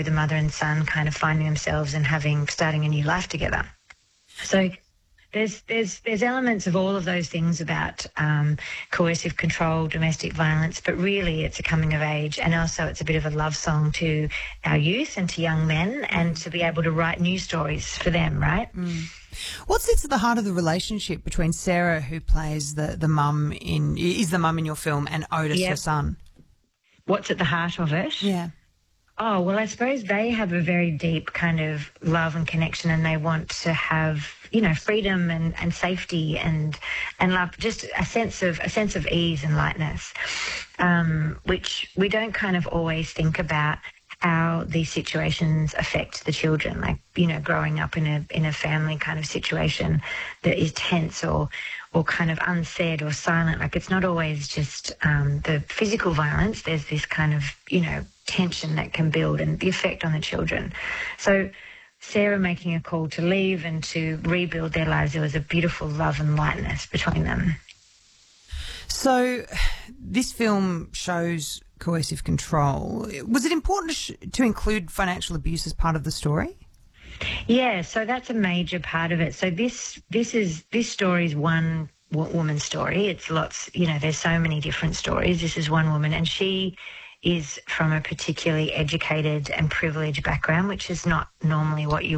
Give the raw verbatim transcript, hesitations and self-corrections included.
with the mother and son kind of finding themselves and having starting a new life together. So there's there's there's elements of all of those things about um, coercive control, domestic violence, but really it's a coming of age, and also it's a bit of a love song to our youth and to young men, and to be able to write new stories for them, right? Mm. What sits at the heart of the relationship between Sarah, who plays the the mum in is the mum in your film, and Otis, Yep. her son? What's at the heart of it? Yeah. Oh, well, I suppose they have a very deep kind of love and connection, and they want to have, you know, freedom and, and safety and and love, just a sense of a sense of ease and lightness, um, which we don't kind of always think about how these situations affect the children. Like, you know, growing up in a in a family kind of situation that is tense or or kind of unsaid or silent. Like, it's not always just um, the physical violence. There's this kind of, you know, tension that can build and the effect on the children. So Sarah making a call to leave and to rebuild their lives, there was a beautiful love and lightness between them. So this film shows coercive control. Was it important to, sh- to include financial abuse as part of the story? Yeah, so that's a major part of it. So this this is this story is one w- woman's story. It's lots, you know, there's so many different stories. This is one woman, and she is from a particularly educated and privileged background, which is not normally what you